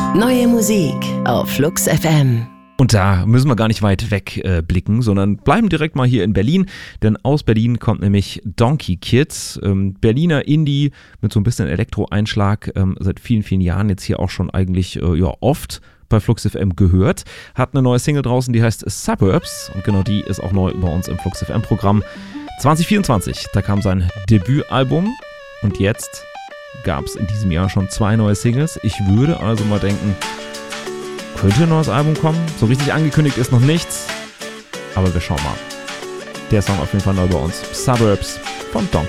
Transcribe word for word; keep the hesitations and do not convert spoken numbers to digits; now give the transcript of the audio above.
Neue Musik auf Flux F M. Und da müssen wir gar nicht weit weg äh, blicken, sondern bleiben direkt mal hier in Berlin, denn aus Berlin kommt nämlich Donkey Kids, ähm, Berliner Indie mit so ein bisschen Elektro-Einschlag, ähm, seit vielen, vielen Jahren jetzt hier auch schon eigentlich äh, ja, oft bei Flux F M gehört, hat eine neue Single draußen, die heißt Suburbs und genau die ist auch neu bei uns im Flux F M-Programm. zwanzig vierundzwanzig, da kam sein Debütalbum und jetzt gab es in diesem Jahr schon zwei neue Singles. Ich würde also mal denken, könnte ein neues Album kommen. So richtig angekündigt ist noch nichts, aber wir schauen mal. Der Song auf jeden Fall neu bei uns. Suburbs von Donkey.